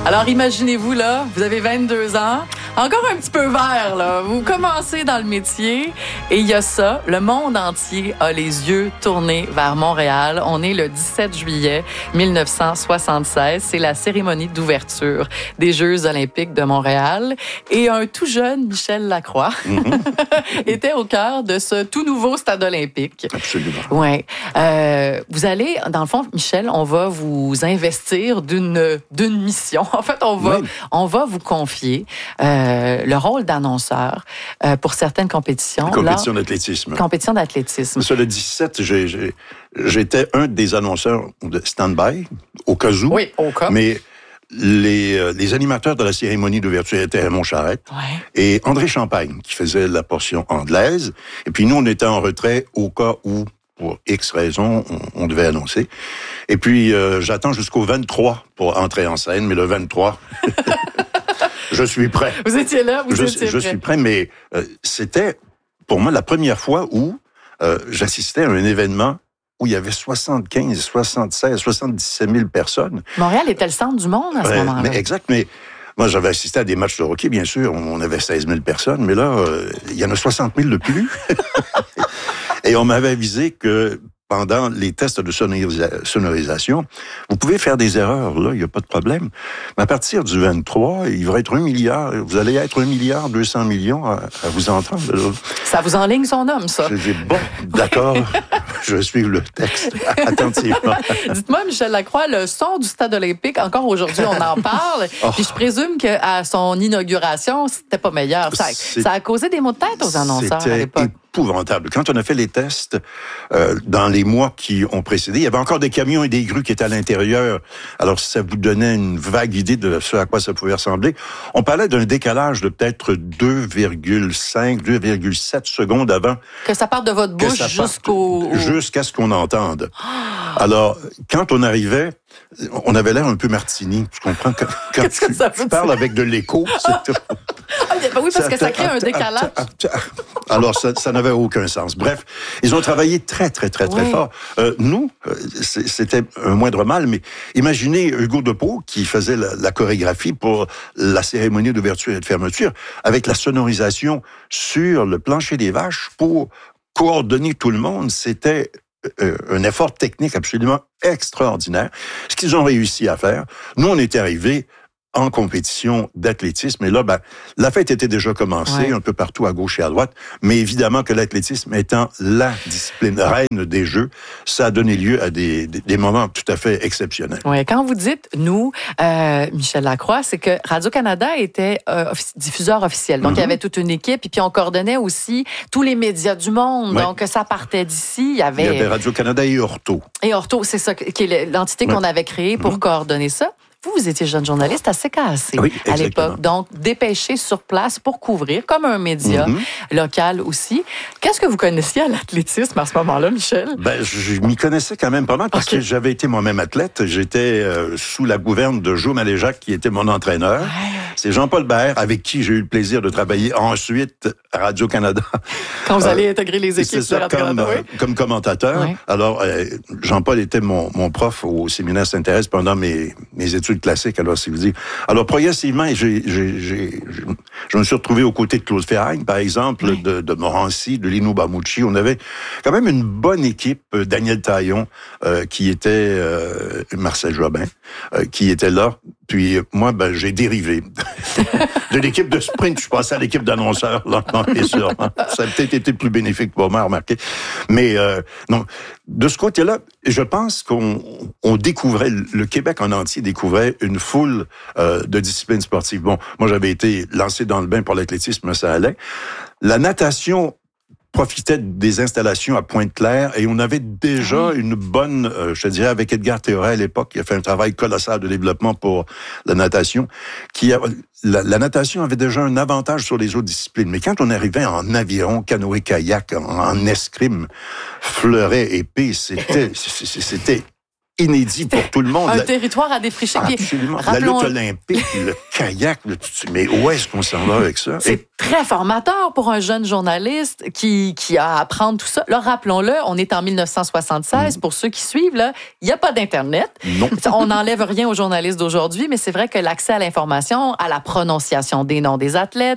Alors, imaginez-vous, là, vous avez 22 ans, encore un petit peu vert, là. Vous commencez dans le métier et il y a ça. Le monde entier a les yeux tournés vers Montréal. On est le 17 juillet 1976. C'est la cérémonie d'ouverture des Jeux olympiques de Montréal. Et un tout jeune Michel Lacroix était au cœur de ce tout nouveau stade olympique. Absolument. Ouais. Vous allez, dans le fond, Michel, on va vous investir d'une mission. En fait, on va vous confier le rôle d'annonceur pour certaines compétitions. Compétition d'athlétisme. Compétition d'athlétisme. Sur le 17, j'étais un des annonceurs de stand-by, au cas où. Oui, au cas. Mais les animateurs de la cérémonie d'ouverture étaient Raymond Charette et André Champagne, qui faisait la portion anglaise. Et puis nous, on était en retrait au cas où, pour X raisons, on devait annoncer. Et puis, j'attends jusqu'au 23 pour entrer en scène, mais le 23, je suis prêt. Vous étiez là, vous étiez prêt. Je suis prêt, mais c'était, pour moi, la première fois où j'assistais à un événement où il y avait 75, 76, 77 000 personnes. Montréal était le centre du monde à ce moment-là. Exact, mais moi, j'avais assisté à des matchs de hockey, bien sûr. On avait 16 000 personnes, mais là, il y en a 60 000 de plus. Et on m'avait avisé que pendant les tests de sonorisation, vous pouvez faire des erreurs, là, il n'y a pas de problème. Mais à partir du 23, il va être 1 milliard, vous allez être 1 milliard 200 millions à vous entendre. Là. Ça vous enligne son homme, ça. Je dis, bon, d'accord, je suis le texte attentivement. Dites-moi, Michel Lacroix, le son du stade olympique, encore aujourd'hui, on en parle. Puis je présume qu'à son inauguration, c'était pas meilleur. Ça a causé des maux de tête aux annonceurs à l'époque. Épouvantable. Quand on a fait les tests dans les mois qui ont précédé, il y avait encore des camions et des grues qui étaient à l'intérieur. Alors, ça vous donnait une vague idée de ce à quoi ça pouvait ressembler. On parlait d'un décalage de peut-être 2,5, 2,7 secondes avant que ça parte de votre bouche jusqu'à ce qu'on entende. Alors, quand on arrivait, on avait l'air un peu Martini. Tu comprends? Quand tu parles avec de l'écho, c'est... oui, parce que ça crée un décalage. Alors, ça n'avait aucun sens. Bref, ils ont travaillé très fort. Nous, c'était un moindre mal, mais imaginez Hugo Depeau qui faisait la chorégraphie pour la cérémonie d'ouverture et de fermeture avec la sonorisation sur le plancher des vaches pour coordonner tout le monde. C'était un effort technique absolument extraordinaire. Ce qu'ils ont réussi à faire, nous, on était arrivés en compétition d'athlétisme. Et là, la fête était déjà commencée un peu partout à gauche et à droite. Mais évidemment que l'athlétisme étant la discipline reine des Jeux, ça a donné lieu à des moments tout à fait exceptionnels. Oui, quand vous dites « nous », Michel Lacroix, c'est que Radio-Canada était diffuseur officiel. Donc, il y avait toute une équipe. Et puis, on coordonnait aussi tous les médias du monde. Donc, ça partait d'ici. Il y avait Radio-Canada et Orto. Et Orto, c'est ça, qui est l'entité qu'on avait créée pour coordonner ça. Vous étiez jeune journaliste à CKAC à l'époque, donc dépêché sur place pour couvrir, comme un média local aussi. Qu'est-ce que vous connaissiez à l'athlétisme à ce moment-là, Michel? Je m'y connaissais quand même pas mal parce que j'avais été moi-même athlète. J'étais sous la gouverne de Jo Maléjac, qui était mon entraîneur. Ouais. C'est Jean-Paul Baer, avec qui j'ai eu le plaisir de travailler ensuite à Radio-Canada. Quand vous allez intégrer les équipes de Radio-Canada, comme commentateur. Ouais. Alors, Jean-Paul était mon prof au séminaire Sainte-Thérèse pendant mes études classiques, alors si vous dites. Alors, progressivement, je me suis retrouvé aux côtés de Claude Ferragne, par exemple, de Morancy, de Lino Bamucci. On avait quand même une bonne équipe. Daniel Taillon, qui était Marcel Jobin, qui était là. Puis moi, j'ai dérivé de l'équipe de sprint. Je suis passé à l'équipe d'annonceurs, lentement et sûrement. Ça a peut-être été plus bénéfique pour moi, remarquez. Mais non, de ce côté-là, je pense qu'on découvrait, le Québec en entier découvrait une foule de disciplines sportives. Bon, moi, j'avais été lancé dans le bain pour l'athlétisme, ça allait. La natation profitait des installations à Pointe-Claire et on avait déjà une bonne, je dirais, avec Edgar Théoret à l'époque, qui a fait un travail colossal de développement pour la natation, la natation avait déjà un avantage sur les autres disciplines. Mais quand on arrivait en aviron, canoë-kayak, en escrime, fleuret, épée, c'était inédit pour tout le monde. Un territoire à défricher. Absolument. La lutte olympique, le kayak, mais où est-ce qu'on s'en va avec ça? très formateur pour un jeune journaliste qui a à apprendre tout ça. Là, rappelons-le, on est en 1976. Pour ceux qui suivent, là, il n'y a pas d'Internet. Non. On n'enlève rien aux journalistes d'aujourd'hui, mais c'est vrai que l'accès à l'information, à la prononciation des noms des athlètes,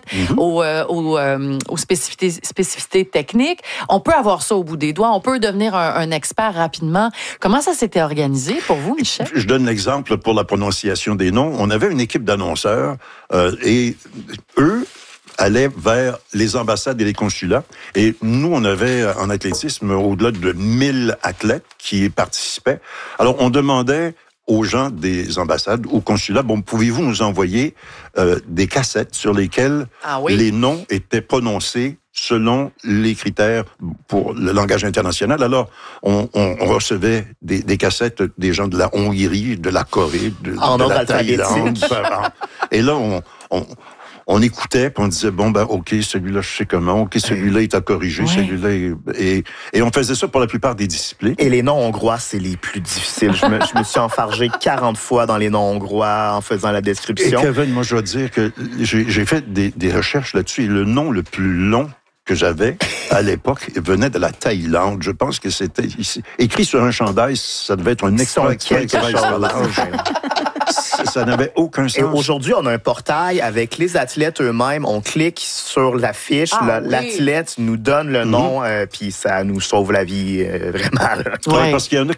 aux spécificités techniques, on peut avoir ça au bout des doigts. On peut devenir un expert rapidement. Comment ça s'était organisé pour vous, Michel? Je donne l'exemple pour la prononciation des noms. On avait une équipe d'annonceurs et eux allaient vers les ambassades et les consulats. Et nous, on avait en athlétisme au-delà de 1000 athlètes qui y participaient. Alors, on demandait aux gens des ambassades, aux consulats, bon, pouvez-vous nous envoyer des cassettes sur lesquelles les noms étaient prononcés selon les critères pour le langage international. Alors, on recevait des cassettes des gens de la Hongrie, de la Corée, de la Thaïlande. Et là, on écoutait, puis on disait, bon, ben, OK, celui-là, je sais comment. OK, celui-là, il t'a corrigé. Celui-là, et on faisait ça pour la plupart des disciplines. Et les noms hongrois, c'est les plus difficiles. Je me suis enfargé 40 fois dans les noms hongrois en faisant la description. Et Kevin, moi, je dois dire que j'ai fait des recherches là-dessus. Et le nom le plus long que j'avais à l'époque venait de la Thaïlande. Je pense que c'était écrit sur un chandail, ça devait être un extra large. Ça n'avait aucun sens. Et aujourd'hui, on a un portail avec les athlètes eux-mêmes. On clique sur la fiche, l'athlète nous donne le nom, puis ça nous sauve la vie vraiment. Ouais, parce qu'il y en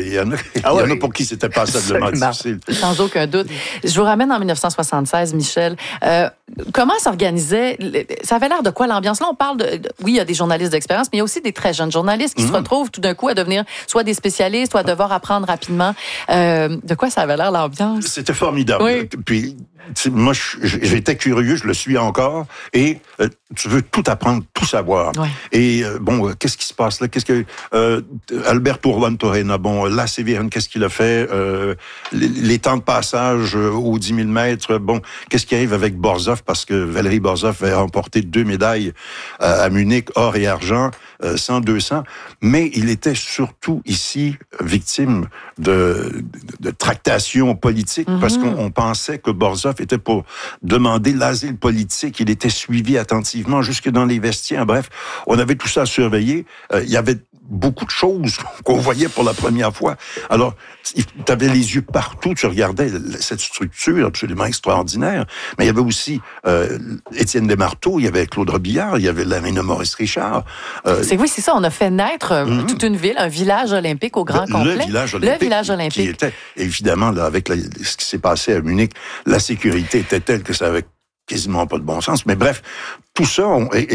a pour qui c'était passablement difficile. Sans aucun doute. Je vous ramène en 1976, Michel. Comment s'organisait... Ça avait l'air de quoi l'ambiance? Là, on parle oui, il y a des journalistes d'expérience, mais il y a aussi des très jeunes journalistes qui se retrouvent tout d'un coup à devenir soit des spécialistes, soit à devoir apprendre rapidement. De quoi ça avait l'air l'ambiance? C'était formidable. Oui. Puis, moi, j'étais curieux, je le suis encore, et tu veux tout apprendre, tout savoir. Oui. Et bon, qu'est-ce qui se passe là? Qu'est-ce que Alberto Ruantorena, bon, là, Sévérine, qu'est-ce qu'il a fait? Les temps de passage aux 10 000 mètres, bon, qu'est-ce qui arrive avec Borzov? Parce que Valérie Borzov a remporté 2 médailles à Munich, or et argent, 100-200, mais il était surtout ici victime de tractations politiques, parce qu'on pensait que Borzov était pour demander l'asile politique. Il était suivi attentivement jusque dans les vestiaires. Bref, on avait tout ça à surveiller. Il y avait beaucoup de choses qu'on voyait pour la première fois. Alors, tu avais les yeux partout, tu regardais cette structure absolument extraordinaire, mais il y avait aussi Étienne Desmarteaux, il y avait Claude Robillard, il y avait Larina Maurice-Richard. C'est ça, on a fait naître toute une ville, un village olympique au grand complet. Le village olympique. Qui était, évidemment, là, avec ce qui s'est passé à Munich, la sécurité était telle que ça avait quasiment pas de bon sens. Mais bref, tout ça,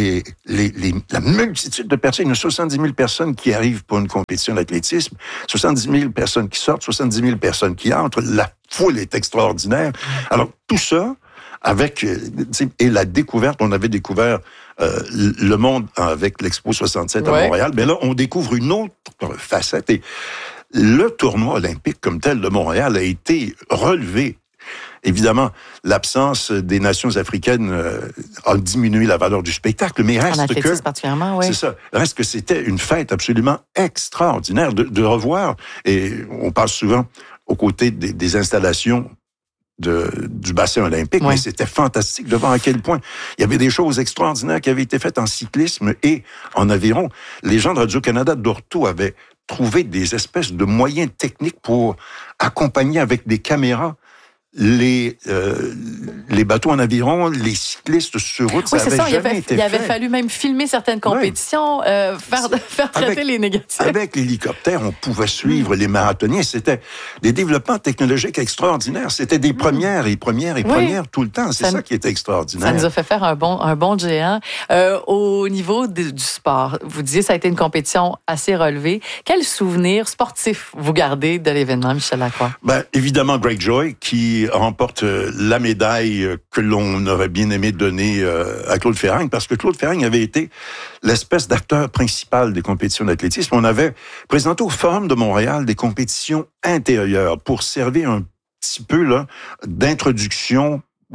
la multitude de personnes, il y a 70 000 personnes qui arrivent pour une compétition d'athlétisme, 70 000 personnes qui sortent, 70 000 personnes qui entrent, la foule est extraordinaire. Alors, tout ça, et la découverte, on avait découvert le monde avec l'Expo 67 à Montréal, mais là, on découvre une autre facette. Et le tournoi olympique comme tel de Montréal a été relevé. Évidemment, l'absence des nations africaines a diminué la valeur du spectacle, mais reste que... particulièrement, oui. C'est ça. Reste que c'était une fête absolument extraordinaire de revoir. Et on passe souvent aux côtés des installations du bassin olympique, mais c'était fantastique de voir à quel point il y avait des choses extraordinaires qui avaient été faites en cyclisme et en aviron. Les gens de Radio-Canada d'Orto avaient trouvé des espèces de moyens techniques pour accompagner avec des caméras les bateaux en aviron, les cyclistes sur route, ça avait jamais été fait. Il avait fallu même filmer certaines compétitions, faire traiter les négatifs. Avec l'hélicoptère, on pouvait suivre les marathoniens. C'était des développements technologiques extraordinaires. C'était des premières tout le temps. C'est ça qui était extraordinaire. Ça nous a fait faire un bon géant. Au niveau du sport, vous disiez ça a été une compétition assez relevée. Quel souvenir sportif vous gardez de l'événement, Michel Lacroix? Évidemment, Greg Joy, qui remporte la médaille que l'on aurait bien aimé donner à Claude Ferragne, parce que Claude Ferragne avait été l'espèce d'acteur principal des compétitions d'athlétisme. On avait présenté au Forum de Montréal des compétitions intérieures pour servir un petit peu là d'introduction aux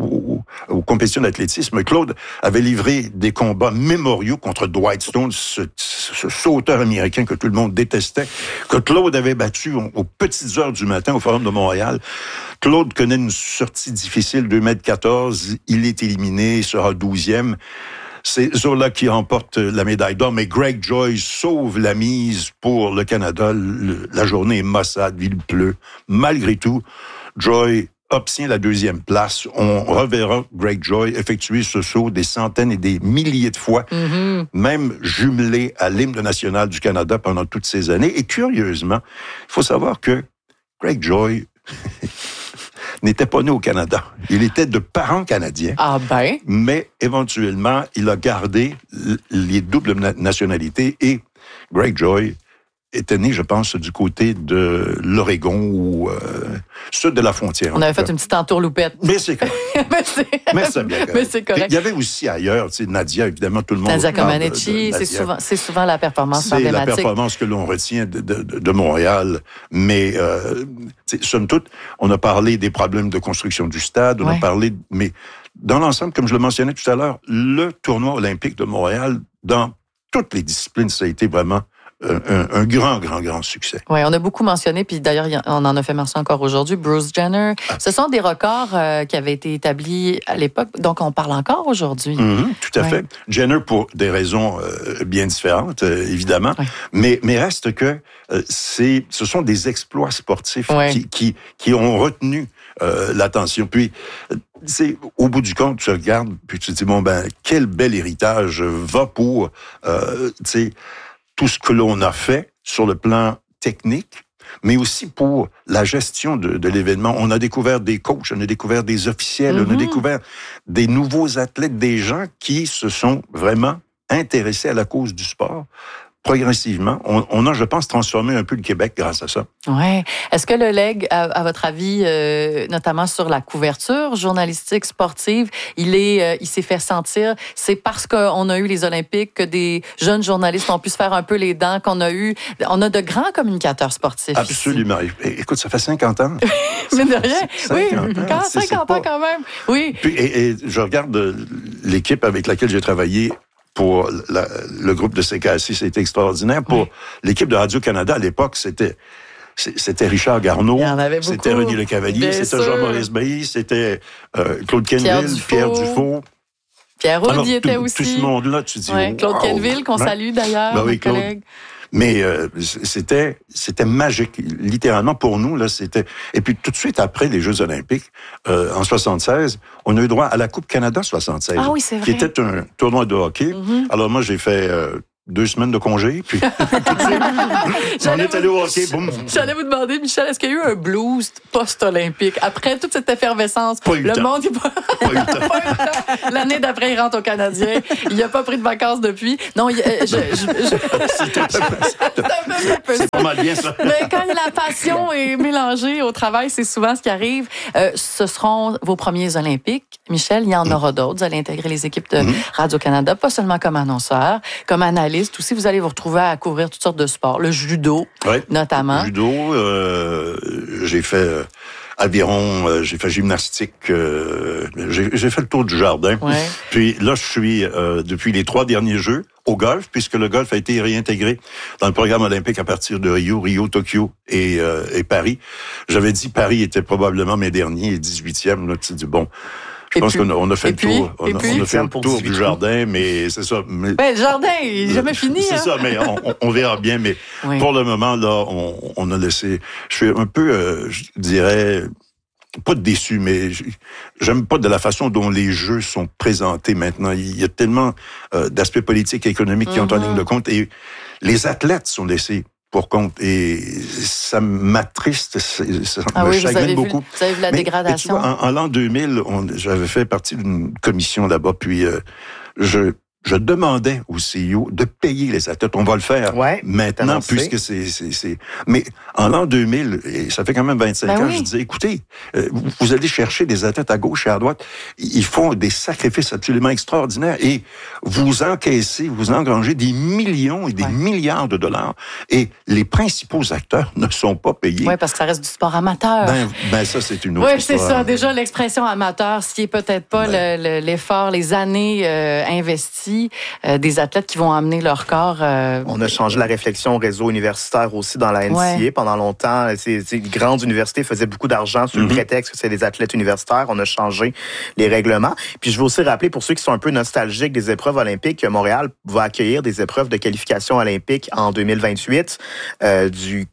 aux compétitions d'athlétisme, Claude avait livré des combats mémoriaux contre Dwight Stone, ce sauteur américain que tout le monde détestait, que Claude avait battu aux petites heures du matin au Forum de Montréal. Claude connaît une sortie difficile, 2,14 m, il est éliminé, il sera 12e. C'est Zola qui remporte la médaille d'or, mais Greg Joy sauve la mise pour le Canada. La journée est maussade, il pleut. Malgré tout, Joy obtient la 2e place. On reverra Greg Joy effectuer ce saut des centaines et des milliers de fois, même jumelé à l'hymne national du Canada pendant toutes ces années. Et curieusement, il faut savoir que Greg Joy n'était pas né au Canada. Il était de parents canadiens. Ah ben. Mais éventuellement, il a gardé les doubles nationalités et Greg Joy était né, je pense, du côté de l'Oregon ou sud de la frontière. On avait fait une petite entourloupette. Mais c'est correct. Mais c'est correct. Il y avait aussi ailleurs, tu sais, Nadia, évidemment, tout le monde. Nadia Comaneci, c'est souvent la performance emblématique. C'est la performance que l'on retient de Montréal. Mais, somme toute, on a parlé des problèmes de construction du stade, on a parlé, mais dans l'ensemble, comme je le mentionnais tout à l'heure, le tournoi olympique de Montréal, dans toutes les disciplines, ça a été vraiment un grand succès. Oui, on a beaucoup mentionné, puis d'ailleurs, on en a fait mention encore aujourd'hui, Bruce Jenner. Ce sont des records qui avaient été établis à l'époque, donc on parle encore aujourd'hui. Tout à fait. Jenner, pour des raisons bien différentes, évidemment, mais reste que ce sont des exploits sportifs qui ont retenu l'attention. Puis, au bout du compte, tu regardes, puis tu te dis, bon, quel bel héritage va pour, tout ce que l'on a fait sur le plan technique, mais aussi pour la gestion de l'événement. On a découvert des coachs, on a découvert des officiels, on a découvert des nouveaux athlètes, des gens qui se sont vraiment intéressés à la cause du sport. Progressivement, on a, je pense, transformé un peu le Québec grâce à ça. Oui. Est-ce que le legs, à votre avis, notamment sur la couverture journalistique sportive, il s'est fait sentir? C'est parce qu'on a eu les Olympiques que des jeunes journalistes ont pu se faire un peu les dents, on a de grands communicateurs sportifs. Absolument. Ici. Écoute, ça fait 50 ans. Mais de rien. 50 ans quand même. Oui. Puis, et je regarde l'équipe avec laquelle j'ai travaillé. Pour le groupe de CKSI, c'était extraordinaire. Pour l'équipe de Radio-Canada, à l'époque, c'était Richard Garneau, c'était René Lecavalier, c'était Jean-Maurice Bailly, c'était Claude Quenneville, Pierre Dufault. Pierre Roud y était aussi. Tout ce monde-là, tu dis... Claude Quenneville, qu'on salue d'ailleurs, notre collègue. Mais c'était magique, littéralement pour nous là. Et puis tout de suite après les Jeux Olympiques en 76, on a eu droit à la Coupe Canada 76, qui était un tournoi de hockey. Alors moi j'ai fait 2 semaines de congé, puis tout de suite, on est allé au hockey, boum. J'allais vous demander, Michel, est-ce qu'il y a eu un blues post-olympique? Après toute cette effervescence, le monde... Pas eu le temps. L'année d'après, il rentre au Canadien. Il n'a pas pris de vacances depuis. Non, c'est pas mal bien, ça. Mais quand la passion est mélangée au travail, c'est souvent ce qui arrive. Ce seront vos premiers Olympiques. Michel, il y en aura d'autres. Vous allez intégrer les équipes de Radio-Canada, pas seulement comme annonceur, comme analyste aussi. Vous allez vous retrouver à couvrir toutes sortes de sports. Le judo, notamment. Le judo, j'ai fait aviron, j'ai fait gymnastique, j'ai fait le tour du jardin. Puis là, je suis, depuis les 3 derniers Jeux, au golf, puisque le golf a été réintégré dans le programme olympique à partir de Rio, Tokyo et Paris. J'avais dit Paris était probablement mes derniers, 18e. Là, tu dis, bon... Je pense qu'on a fait le tour. On a fait le tour du jardin, mais c'est ça. Le jardin, il n'est jamais fini. C'est ça, mais on verra bien. Mais pour le moment, là, on a laissé... Je suis un peu, je dirais, pas déçu, mais j'aime pas de la façon dont les jeux sont présentés maintenant. Il y a tellement d'aspects politiques et économiques qui ont en ligne de compte. Et les athlètes sont laissés pour compte. Et ça m'attriste, ça me chagrine beaucoup. Vous avez vu la dégradation. Tu vois, en l'an 2000, j'avais fait partie d'une commission là-bas, puis je demandais au CEO de payer les athlètes. On va le faire maintenant, puisque c'est... Mais en l'an 2000, et ça fait quand même 25 ans, je disais, écoutez, vous allez chercher des athlètes à gauche et à droite, ils font des sacrifices absolument extraordinaires et vous engrangez des millions et des milliards de dollars et les principaux acteurs ne sont pas payés. Oui, parce que ça reste du sport amateur. Ben ça, c'est une autre histoire. Oui, c'est ça. Déjà, l'expression amateur, ce qui est peut-être pas l'effort, les années investies des athlètes qui vont amener leur corps. On a changé la réflexion au réseau universitaire aussi dans la NCAA. Pendant longtemps, les grandes universités faisaient beaucoup d'argent sur le prétexte que c'est des athlètes universitaires. On a changé les règlements. Puis je veux aussi rappeler, pour ceux qui sont un peu nostalgiques des épreuves olympiques, que Montréal va accueillir des épreuves de qualification olympique en 2028. La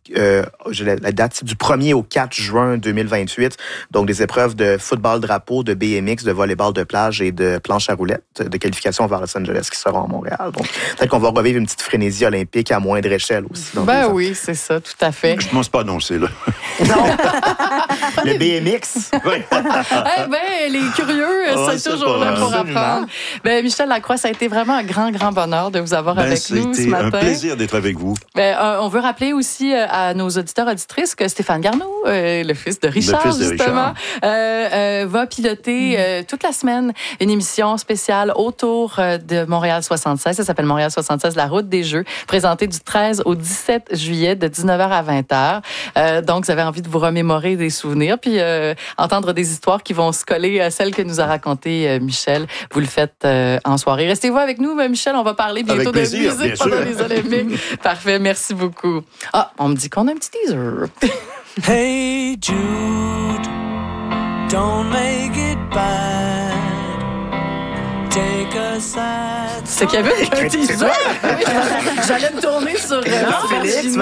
date, c'est du 1er au 4 juin 2028. Donc, des épreuves de football drapeau, de BMX, de volleyball de plage et de planche à roulettes de qualification vers Los Angeles qui seront à Montréal. Donc, peut-être qu'on va revivre une petite frénésie olympique à moindre échelle aussi. Oui, c'est ça, tout à fait. Je ne pense pas annoncer, là. Non. Le BMX. Oui. Les curieux, c'est toujours là pour apprendre. Michel Lacroix, ça a été vraiment un grand, grand bonheur de vous avoir avec nous ce matin. C'était un plaisir d'être avec vous. On veut rappeler aussi à nos auditeurs auditrices que Stéphane Garneau, le fils de Richard, justement, va piloter toute la semaine une émission spéciale autour de Montréal 76. Ça s'appelle Montréal 76, la route des Jeux, présentée du 13 au 17 juillet de 19h à 20h. Donc, vous avez envie de vous remémorer des souvenirs, puis entendre des histoires qui vont se coller à celles que nous a racontées Michel. Vous le faites en soirée. Restez-vous avec nous, Michel. On va parler bientôt de musique pendant les Olympiques. Parfait, merci beaucoup. On me dit qu'on a un petit teaser. Hey Jude, don't make it bad. Take a side. C'est qu'il y avait un teaser. J'allais me tourner sur Félix,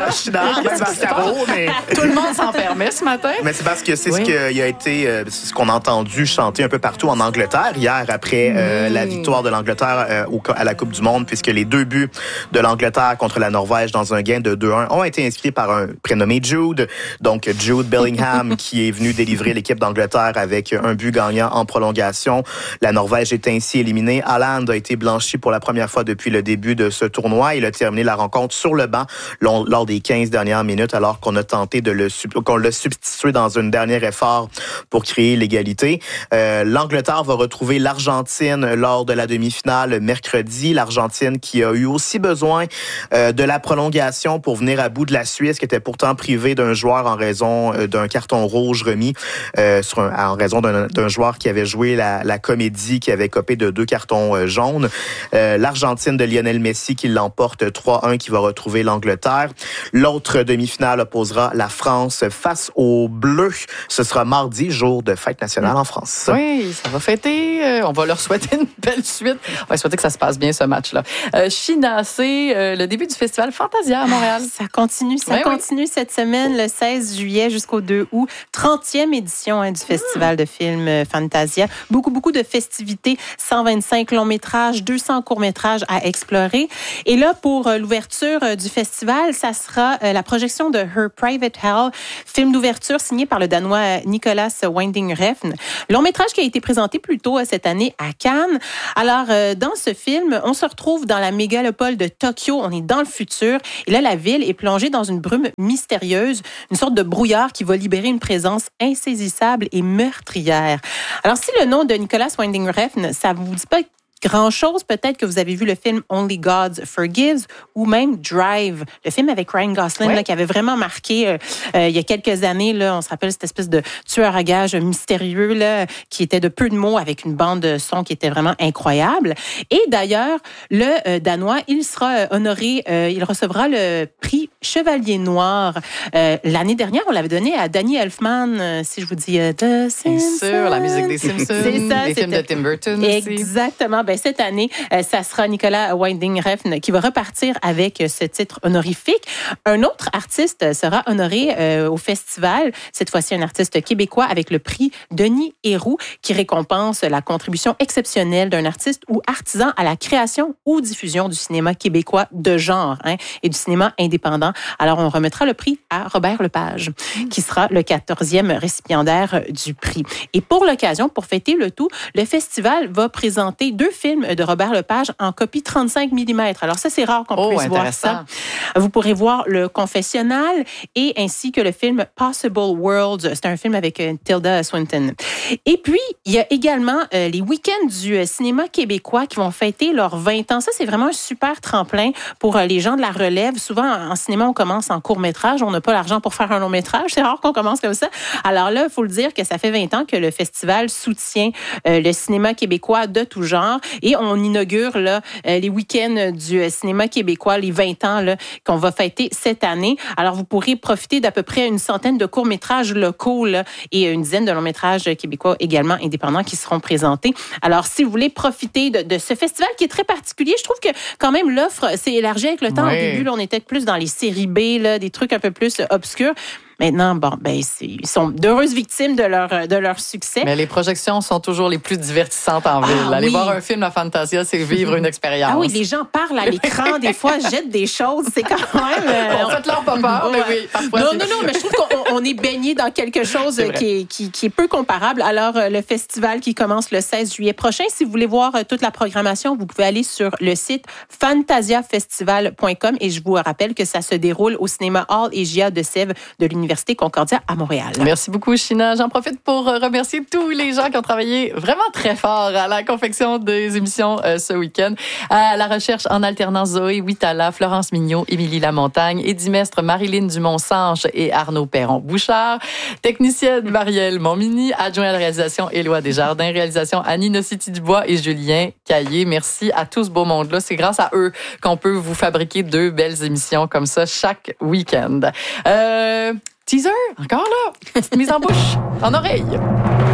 mais tout le monde s'en permet ce matin. Mais c'est parce que c'est ce qui a été, ce qu'on a entendu chanter un peu partout en Angleterre hier après la victoire de l'Angleterre à la Coupe du Monde, puisque les 2 buts de l'Angleterre contre la Norvège dans un gain de 2-1 ont été inscrits par un prénommé Jude. Donc Jude Bellingham qui est venu délivrer l'équipe d'Angleterre avec un but gagnant en prolongation. La Norvège est ainsi éliminée. Haaland a été blanchi pour la première fois depuis le début de ce tournoi. Il a terminé la rencontre sur le banc lors des 15 dernières minutes, alors qu'on a tenté qu'on l'a substitué dans un dernier effort pour créer l'égalité. L'Angleterre va retrouver l'Argentine lors de la demi-finale mercredi. L'Argentine qui a eu aussi besoin de la prolongation pour venir à bout de la Suisse, qui était pourtant privée d'un joueur en raison d'un carton rouge remis en raison d'un joueur qui avait joué la comédie, qui avait copé de 2 cartons jaunes. L'Argentine de Lionel Messi qui l'emporte 3-1, qui va retrouver l'Angleterre. L'autre demi-finale opposera la France face aux Bleus. Ce sera mardi, jour de fête nationale en France. Oui, ça va fêter. On va leur souhaiter une belle suite. On va souhaiter que ça se passe bien, ce match-là. China, c'est le début du festival Fantasia à Montréal. Ça continue cette semaine, le 16 juillet jusqu'au 2 août. 30e édition du festival de films Fantasia. Beaucoup de festivités. 125 longs métrages, 200 courts métrages à explorer. Et là, pour l'ouverture du festival, ça sera la projection de Her Private Hell, film d'ouverture signé par le Danois Nicolas Winding Refn. Long métrage qui a été présenté plus tôt cette année à Cannes. Alors, dans ce film, on se retrouve dans la mégalopole de Tokyo. On est dans le futur. Et là, la ville est plongée dans une brume mystérieuse, une sorte de brouillard qui va libérer une présence insaisissable et meurtrière. Alors, si le nom de Nicolas Winding Refn, ça vous dit pas grand-chose, peut-être que vous avez vu le film Only God Forgives ou même Drive, le film avec Ryan Gosling là, qui avait vraiment marqué il y a quelques années. Là, on se rappelle cette espèce de tueur à gages mystérieux là, qui était de peu de mots avec une bande de son qui était vraiment incroyable. Et d'ailleurs, le Danois, il sera honoré, il recevra le prix Chevalier Noir. L'année dernière, on l'avait donné à Danny Elfman, si je vous dis The Simpsons. Bien sûr, la musique des Simpsons, c'est ça, les films de Tim Burton aussi. Exactement. Cette année, ça sera Nicolas Winding Refn qui va repartir avec ce titre honorifique. Un autre artiste sera honoré au festival, cette fois-ci un artiste québécois avec le prix Denis Héroux qui récompense la contribution exceptionnelle d'un artiste ou artisan à la création ou diffusion du cinéma québécois de genre et du cinéma indépendant. Alors, on remettra le prix à Robert Lepage, qui sera le 14e récipiendaire du prix. Et pour l'occasion, pour fêter le tout, le festival va présenter 2 films de Robert Lepage en copie 35 mm. Alors ça, c'est rare qu'on puisse voir ça. Vous pourrez voir Le Confessionnal et ainsi que le film Possible Worlds. C'est un film avec Tilda Swinton. Et puis, il y a également les week-ends du cinéma québécois qui vont fêter leurs 20 ans. Ça, c'est vraiment un super tremplin pour les gens de la relève. Souvent, en cinéma, on commence en court-métrage. On n'a pas l'argent pour faire un long-métrage. C'est rare qu'on commence comme ça. Alors là, il faut le dire que ça fait 20 ans que le festival soutient le cinéma québécois de tout genre. Et on inaugure là, les week-ends du cinéma québécois, les 20 ans là, qu'on va fêter cette année. Alors, vous pourrez profiter d'à peu près une centaine de courts-métrages locaux là, et une dizaine de longs-métrages québécois également indépendants qui seront présentés. Alors, si vous voulez profiter de ce festival qui est très particulier, je trouve que quand même l'offre s'est élargie avec le temps. Au début, là, on était plus dans les séries B, là, des trucs un peu plus obscurs. Maintenant, bon, ben, ils sont d'heureuses victimes de leur succès. Mais les projections sont toujours les plus divertissantes en ville. Aller voir un film à Fantasia, c'est vivre une expérience. Ah oui, les gens parlent à l'écran, des fois, jettent des choses. C'est quand même... On fait leur pas peur, mais oui, parfois. Non, mais je trouve qu'on est baigné dans quelque chose qui est peu comparable. Alors, le festival qui commence le 16 juillet prochain, si vous voulez voir toute la programmation, vous pouvez aller sur le site fantasiafestival.com et je vous rappelle que ça se déroule au cinéma Hall et GIA de Sèvres de l'Université Concordia à Montréal. Merci beaucoup, China. J'en profite pour remercier tous les gens qui ont travaillé vraiment très fort à la confection des émissions ce week-end. À la recherche en alternance, Zoé Huitala, Florence Mignot, Émilie Lamontagne, Eddie Mestre, Marilyn Dumont-Sanche et Arnaud Perron-Bouchard. Technicienne Marielle Montmini, adjoint à la réalisation Éloi Desjardins, réalisation Annie Nocity-Dubois et Julien Caillé. Merci à tout ce beau monde-là. C'est grâce à eux qu'on peut vous fabriquer 2 belles émissions comme ça chaque week-end. Teaser, encore là. Petite mise en bouche, en oreille.